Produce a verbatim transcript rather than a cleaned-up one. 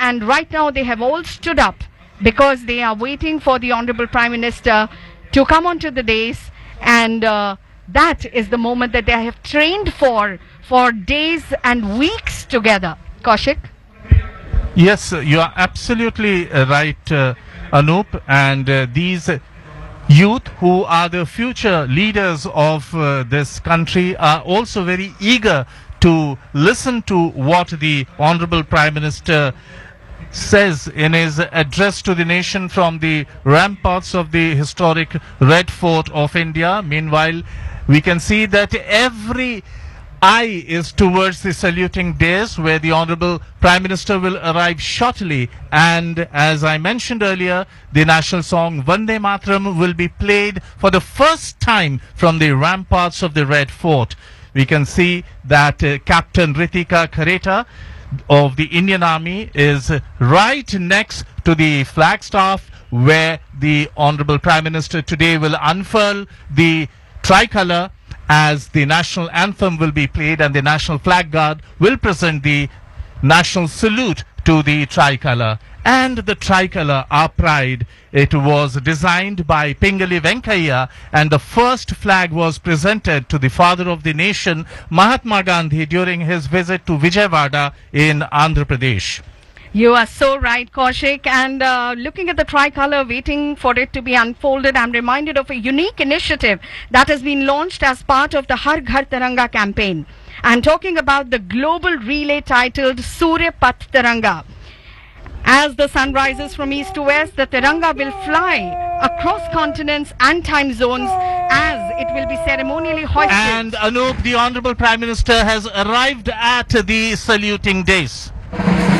and right now they have all stood up because they are waiting for the Honorable Prime Minister to come onto the dais, and uh, that is the moment that they have trained for for days and weeks together. Kaushik? Yes, you are absolutely uh, right, uh, Anup, and uh, these youth who are the future leaders of uh, this country are also very eager to listen to what the Honorable Prime Minister says in his address to the nation from the ramparts of the historic Red Fort of India. Meanwhile, we can see that every eye is towards the saluting dais, where the Honorable Prime Minister will arrive shortly, and as I mentioned earlier, the national song Vande Mataram will be played for the first time from the ramparts of the Red Fort. We can see that uh, Captain Ritika Khareta of the Indian Army is right next to the flagstaff, where the Honorable Prime Minister today will unfurl the tricolour as the national anthem will be played, and the National Flag Guard will present the national salute to the tricolour. And the tricolour, our pride, it was designed by Pingali Venkaiah, and the first flag was presented to the father of the nation, Mahatma Gandhi, during his visit to Vijayawada in Andhra Pradesh. You are so right, Kaushik. And uh, looking at the tricolour, waiting for it to be unfolded, I'm reminded of a unique initiative that has been launched as part of the Har Ghar Tiranga campaign. I'm talking about the global relay titled Surya Path Tiranga. As the sun rises from east to west, the Tiranga will fly across continents and time zones as it will be ceremonially hoisted. And Anup, the Honorable Prime Minister has arrived at the saluting dais.